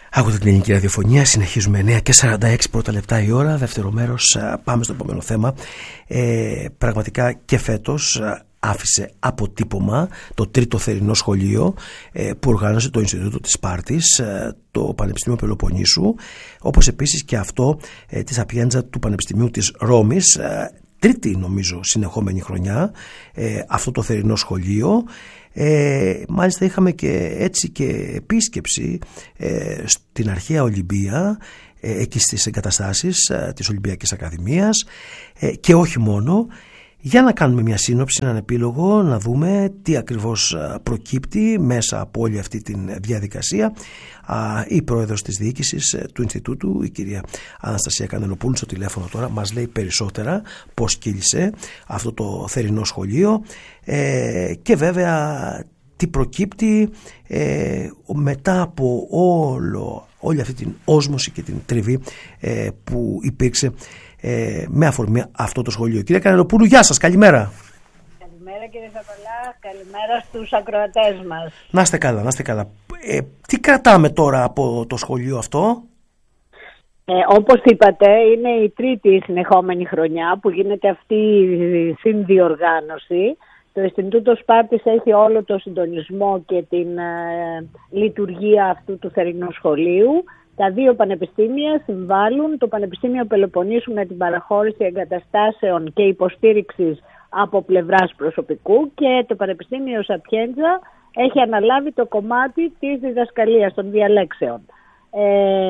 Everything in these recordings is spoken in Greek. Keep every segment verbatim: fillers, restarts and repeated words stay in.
Ακούτε την ελληνική ραδιοφωνία, συνεχίζουμε εννιά και σαράντα έξι πρώτα λεπτά η ώρα, δεύτερο μέρος, πάμε στο επόμενο θέμα. Ε, πραγματικά και φέτος άφησε αποτύπωμα το τρίτο θερινό σχολείο ε, που οργάνωσε το Ινστιτούτο της Σπάρτης, ε, το Πανεπιστήμιο Πελοποννήσου, όπως επίσης και αυτό ε, της Σαπιέντζα του Πανεπιστημίου της Ρώμης, ε, τρίτη νομίζω συνεχόμενη χρονιά ε, αυτό το θερινό σχολείο. Ε, μάλιστα είχαμε και έτσι και επίσκεψη ε, στην αρχαία Ολυμπία, ε, εκεί στις εγκαταστάσεις ε, της Ολυμπιακής Ακαδημίας, ε, και όχι μόνο. Για να κάνουμε μια σύνοψη, έναν επίλογο, να δούμε τι ακριβώς προκύπτει μέσα από όλη αυτή τη διαδικασία. Η πρόεδρος της διοίκησης του Ινστιτούτου, η κυρία Αναστασία Κανελοπούλου, στο τηλέφωνο τώρα, μας λέει περισσότερα πώς κύλησε αυτό το θερινό σχολείο ε, και βέβαια τι προκύπτει ε, μετά από όλο, όλη αυτή την όσμωση και την τριβή ε, που υπήρξε Ε, με αφορμή αυτό το σχολείο. Κυρία Κανελοπούλου, γεια σας, καλημέρα. Καλημέρα κύριε Σαπαλά, καλημέρα στους ακροατές μας. Να είστε καλά, να είστε καλά. Ε, τι κρατάμε τώρα από το σχολείο αυτό? Ε, όπως είπατε, είναι η τρίτη συνεχόμενη χρονιά που γίνεται αυτή η συνδιοργάνωση. Το Ινστιτούτο Σπάρτης έχει όλο το συντονισμό και την ε, λειτουργία αυτού του θερινού σχολείου. Τα δύο πανεπιστήμια συμβάλλουν, το Πανεπιστήμιο Πελοποννήσου με την παραχώρηση εγκαταστάσεων και υποστήριξης από πλευράς προσωπικού, και το Πανεπιστήμιο Σαπιέντζα έχει αναλάβει το κομμάτι της διδασκαλίας των διαλέξεων. Ε,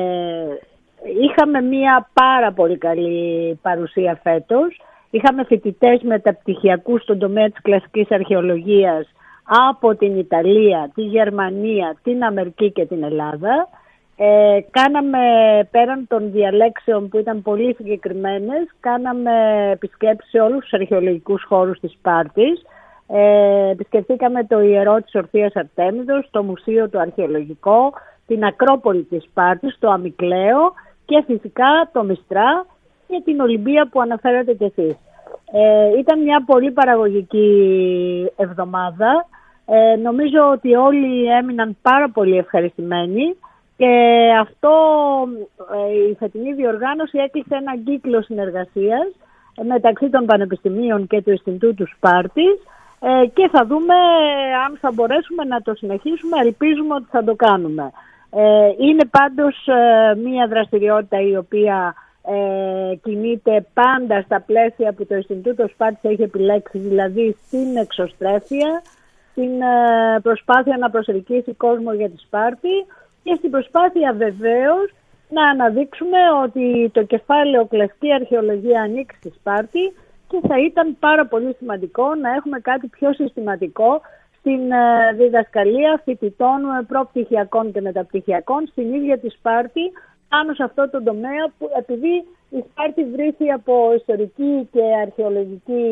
είχαμε μια πάρα πολύ καλή παρουσία φέτος. Είχαμε φοιτητές μεταπτυχιακούς στον τομέα της κλασικής αρχαιολογίας από την Ιταλία, τη Γερμανία, την Αμερική και την Ελλάδα. Ε, κάναμε, πέραν των διαλέξεων που ήταν πολύ συγκεκριμένες, κάναμε επισκέψεις σε όλους τους αρχαιολογικούς χώρους της Σπάρτης. Ε, επισκεφθήκαμε το Ιερό της Ορθίας Αρτέμιδος, το Μουσείο το Αρχαιολογικό, την Ακρόπολη της Σπάρτης, το Αμικλαίο και φυσικά το Μιστρά και την Ολυμπία που αναφέρατε κι εσείς. Ε, ήταν μια πολύ παραγωγική εβδομάδα. Ε, νομίζω ότι όλοι έμειναν πάρα πολύ ευχαριστημένοι. Και αυτό, η φετινή διοργάνωση έκλεισε έναν κύκλο συνεργασίας μεταξύ των πανεπιστημίων και του Ινστιτούτου Σπάρτης και θα δούμε αν θα μπορέσουμε να το συνεχίσουμε. Ελπίζουμε ότι θα το κάνουμε. Είναι πάντως μια δραστηριότητα η οποία κινείται πάντα στα πλαίσια που το Ινστιτούτο Σπάρτης έχει επιλέξει, δηλαδή στην εξωστρέφεια, στην προσπάθεια να προσελκύσει κόσμο για τη Σπάρτη, και στην προσπάθεια βεβαίως να αναδείξουμε ότι το κεφάλαιο κλασική αρχαιολογία ανήκει στη Σπάρτη και θα ήταν πάρα πολύ σημαντικό να έχουμε κάτι πιο συστηματικό στην διδασκαλία φοιτητών προπτυχιακών και μεταπτυχιακών στην ίδια τη Σπάρτη, πάνω σε αυτό το τομέα που, επειδή η Σπάρτη βρίσκει από ιστορική και αρχαιολογική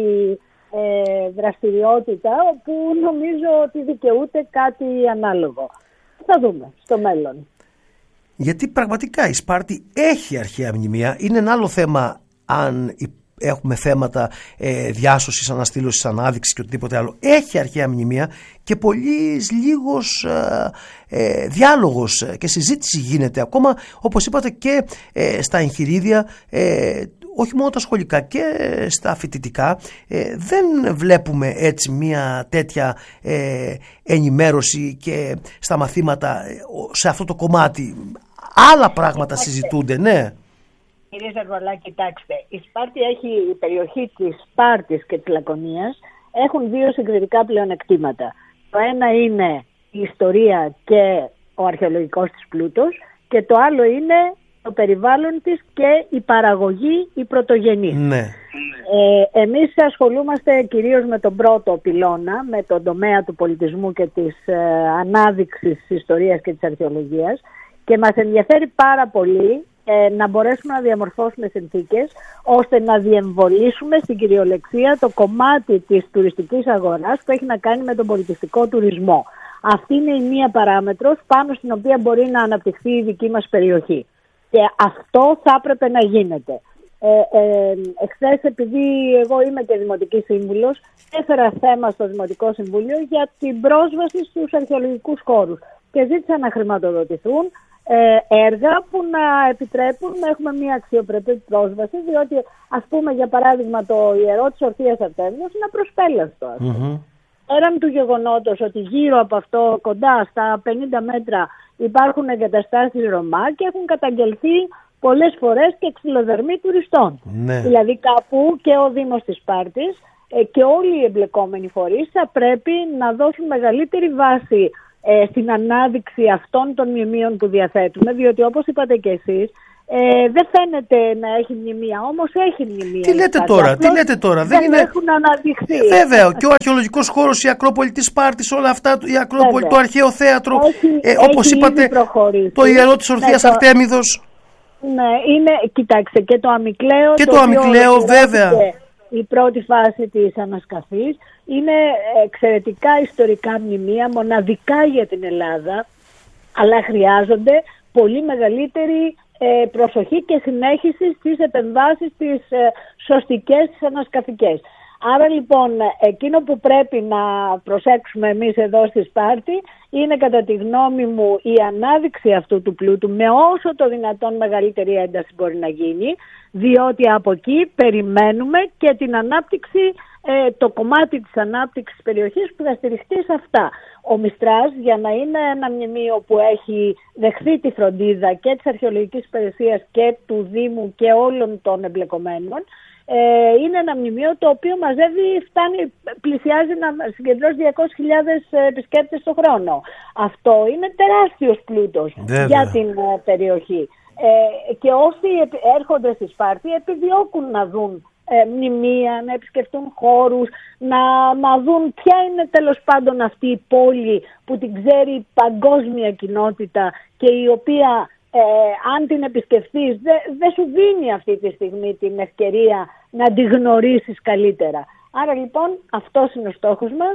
ε, δραστηριότητα, που νομίζω ότι δικαιούται κάτι ανάλογο. Θα δούμε στο μέλλον. Γιατί πραγματικά η Σπάρτη έχει αρχαία μνημεία. Είναι ένα άλλο θέμα αν έχουμε θέματα ε, διάσωσης, αναστήλωσης, ανάδειξης και οτιδήποτε άλλο. Έχει αρχαία μνημεία και πολύ λίγος ε, ε, διάλογος και συζήτηση γίνεται ακόμα, όπως είπατε, και ε, στα εγχειρίδια, ε, όχι μόνο τα σχολικά και στα φοιτητικά. Ε, δεν βλέπουμε έτσι μια τέτοια ε, ενημέρωση και στα μαθήματα σε αυτό το κομμάτι. Άλλα πράγματα συζητούνται, ναι. Κύριε Ζαρβαλά, κοιτάξτε, η Σπάρτη έχει, η περιοχή της Σπάρτης και της Λακωνίας έχουν δύο συγκριτικά πλεονεκτήματα. Το ένα είναι η ιστορία και ο αρχαιολογικός της πλούτος, και το άλλο είναι το περιβάλλον της και η παραγωγή, η πρωτογενή. Ναι. Ε, εμείς ασχολούμαστε κυρίως με τον πρώτο πυλώνα, με τον τομέα του πολιτισμού και της ε, ανάδειξης της ιστορίας και της αρχαιολογίας, και μας ενδιαφέρει πάρα πολύ ε, να μπορέσουμε να διαμορφώσουμε συνθήκες ώστε να διεμβολήσουμε στην κυριολεξία το κομμάτι της τουριστικής αγοράς που έχει να κάνει με τον πολιτιστικό τουρισμό. Αυτή είναι η μία παράμετρος πάνω στην οποία μπορεί να αναπτυχθεί η δική μας περιοχή. Και αυτό θα έπρεπε να γίνεται. Ε, ε, εχθές, επειδή εγώ είμαι και δημοτική σύμβουλος, έφερα θέμα στο Δημοτικό Συμβούλιο για την πρόσβαση στους αρχαιολογικούς χώρους και ζήτησα να χρηματοδοτηθούν έργα που να επιτρέπουν να έχουμε μια αξιοπρεπή πρόσβαση, διότι ας πούμε για παράδειγμα το ιερό της Ορθίας Αρτέμιδος είναι απροσπέλαστο. Mm-hmm. Πέραν του γεγονότος ότι γύρω από αυτό, κοντά στα πενήντα μέτρα, υπάρχουν εγκαταστάσεις Ρωμά και έχουν καταγγελθεί πολλές φορές και ξυλοδαρμοί τουριστών. Ναι. Δηλαδή κάπου και ο Δήμος της Σπάρτης και όλοι οι εμπλεκόμενοι φορείς θα πρέπει να δώσουν μεγαλύτερη βάση ε, στην ανάδειξη αυτών των μνημείων που διαθέτουμε, διότι όπως είπατε και εσείς, Ε, δεν φαίνεται να έχει μνημεία, όμως έχει μνημεία. Τι λέτε τώρα, τι λέτε τώρα. Δεν, δεν είναι... έχουν αναδειχθεί. Ε, βέβαια, και ο αρχαιολογικός χώρος, η Ακρόπολη της Σπάρτης, όλα αυτά, η Ακρόπολη, βέβαια. Το αρχαίο θέατρο, έχει, ε, όπως είπατε, το ιερό της Ορθίας ναι, Αρτέμιδος. Ναι, είναι, κοιτάξτε, και το Αμικλαίο. Και το, το Αμικλαίο, βέβαια. Η πρώτη φάση της ανασκαφής είναι εξαιρετικά ιστορικά μνημεία, μοναδικά για την Ελλάδα, αλλά χρειάζονται πολύ μεγαλύτερη προσοχή και συνέχιση στις επεμβάσεις τις σωστικές, τις ανασκαφικές. Άρα λοιπόν εκείνο που πρέπει να προσέξουμε εμείς εδώ στη Σπάρτη είναι κατά τη γνώμη μου η ανάδειξη αυτού του πλούτου με όσο το δυνατόν μεγαλύτερη ένταση μπορεί να γίνει, διότι από εκεί περιμένουμε και την ανάπτυξη, ε, το κομμάτι της ανάπτυξης της περιοχής που θα στηριχτεί σε αυτά. Ο Μιστράς, για να είναι ένα μνημείο που έχει δεχθεί τη φροντίδα και της αρχαιολογικής υπηρεσίας και του Δήμου και όλων των εμπλεκομένων, ε, είναι ένα μνημείο το οποίο μαζεύει, φτάνει, πλησιάζει να συγκεντρώσει διακόσιες χιλιάδες επισκέπτες το χρόνο. Αυτό είναι τεράστιος πλούτος για την ε, περιοχή. Ε, και όσοι έρχονται στη Σπάρτη επιδιώκουν να δουν ε, μνημεία, να επισκεφτούν χώρους, να, να δουν ποια είναι τέλος πάντων αυτή η πόλη που την ξέρει η παγκόσμια κοινότητα και η οποία ε, αν την επισκεφτείς δεν δε σου δίνει αυτή τη στιγμή την ευκαιρία να τη γνωρίσεις καλύτερα. Άρα λοιπόν αυτός είναι ο στόχος μας.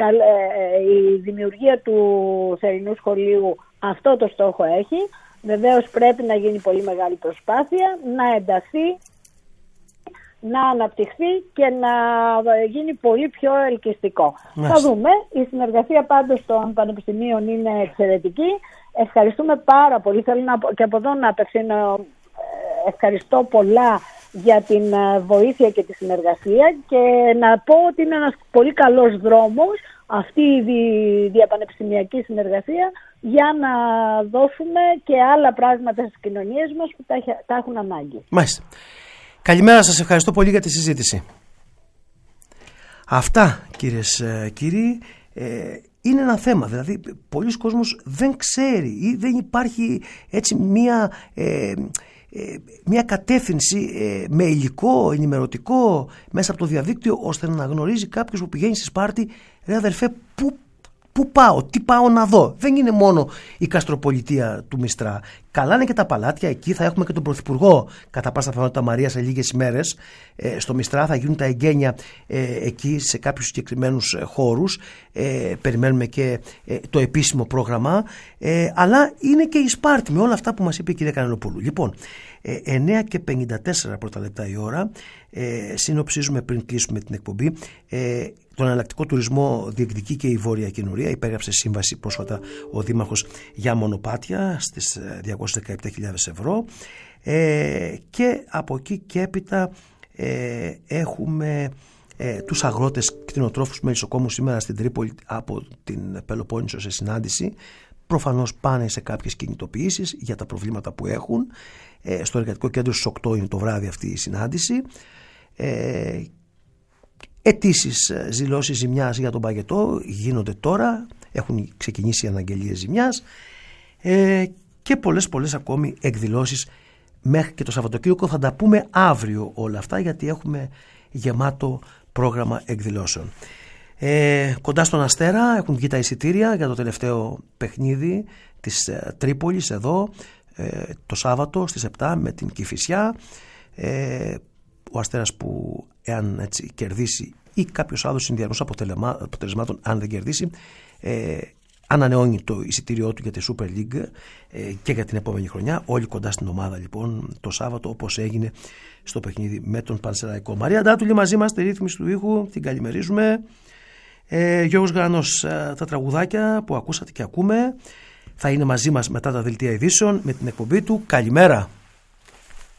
Η δημιουργία του θερινού σχολείου αυτό το στόχο έχει. Βεβαίως πρέπει να γίνει πολύ μεγάλη προσπάθεια, να ενταθεί, να αναπτυχθεί και να γίνει πολύ πιο ελκυστικό. Μάλιστα. Θα δούμε. Η συνεργασία πάντως των πανεπιστημίων είναι εξαιρετική. Ευχαριστούμε πάρα πολύ. Θέλω να, και από εδώ να απευθύνω ευχαριστώ πολλά για την βοήθεια και τη συνεργασία και να πω ότι είναι ένας πολύ καλός δρόμος αυτή η διαπανεπιστημιακή συνεργασία για να δώσουμε και άλλα πράγματα στις κοινωνίες μας που τα έχουν ανάγκη. Μάλιστα. Καλημέρα σας, ευχαριστώ πολύ για τη συζήτηση. Αυτά κυρίες κύριοι ε, είναι ένα θέμα, δηλαδή πολλοί κόσμος δεν ξέρει ή δεν υπάρχει έτσι μία... Ε, μια κατεύθυνση ε, με υλικό, ενημερωτικό μέσα από το διαδίκτυο ώστε να γνωρίζει κάποιος που πηγαίνει στη Σπάρτη, ρε αδερφέ, πού, πού πάω, τι πάω να δω. Δεν είναι μόνο η καστροπολιτεία του Μιστρά. Καλά είναι και τα παλάτια, εκεί θα έχουμε και τον Πρωθυπουργό κατά πάσα πιθανότητα Μαρία σε λίγες ημέρες. Ε, στο Μιστρά θα γίνουν τα εγγένεια ε, εκεί σε κάποιους συγκεκριμένους ε, χώρους. Ε, περιμένουμε και ε, το επίσημο πρόγραμμα. Ε, αλλά είναι και η Σπάρτη με όλα αυτά που μας είπε η κυρία Κανελοπούλου. Λοιπόν, ε, εννιά και πενήντα τέσσερα πρώτα λεπτά η ώρα. Ε, συνοψίζουμε πριν κλείσουμε την εκπομπή. Ε, τον εναλλακτικό τουρισμό διεκδικεί και η Βόρεια Κινουρία. Υπέγραψε σύμβαση πρόσφατα ο Δήμαρχος για μονοπάτια στις διακόσιες δεκαεπτά χιλιάδες ευρώ. Ε, και από εκεί και έπειτα ε, έχουμε ε, τους αγρότες κτηνοτρόφους μελισσοκόμους σήμερα στην Τρίπολη από την Πελοπόννησο σε συνάντηση. Προφανώς πάνε σε κάποιες κινητοποιήσεις για τα προβλήματα που έχουν. Ε, στο εργατικό κέντρο στις οκτώ είναι το βράδυ αυτή η συνάντηση. Ε, αιτήσεις, δηλώσεις ζημιάς για τον παγετό γίνονται τώρα. Έχουν ξεκινήσει οι αναγγελίες ζημιάς. Ε, και πολλές πολλές ακόμη εκδηλώσεις μέχρι και το Σαββατοκύριακο. Θα τα πούμε αύριο όλα αυτά γιατί έχουμε γεμάτο πρόγραμμα εκδηλώσεων. Ε, κοντά στον Αστέρα έχουν βγει τα εισιτήρια για το τελευταίο παιχνίδι της ε, Τρίπολης εδώ ε, το Σάββατο στις επτά με την Κηφισιά. Ε, ο Αστέρας που εάν έτσι κερδίσει ή κάποιος άλλος συνδυασμός αποτελεσμάτων αν δεν κερδίσει ε, ανανεώνει το εισιτήριό του για τη Super League ε, και για την επόμενη χρονιά. Όλοι κοντά στην ομάδα λοιπόν το Σάββατο όπως έγινε στο παιχνίδι με τον Πανσεραϊκό. Μαρία Ντάτουλη μαζί μας στη ρύθμιση του ήχου, την καλημερίζουμε. Ε, Γιώργος Γρανός, ε, τα τραγουδάκια που ακούσατε και ακούμε. θα είναι μαζί μας μετά τα δελτία ειδήσεων με την εκπομπή του. Καλημέρα.